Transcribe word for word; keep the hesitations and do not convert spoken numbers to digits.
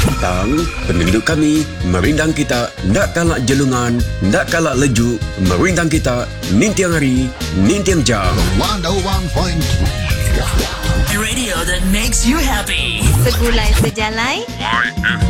Tang, penduduk kami, merindang kita, ndak kalak jelungan, ndak kalak lejuk, merindang kita, nintiang hari, nintiang jam. one oh one point three Radio that makes you happy. Segulai sejalai. Y F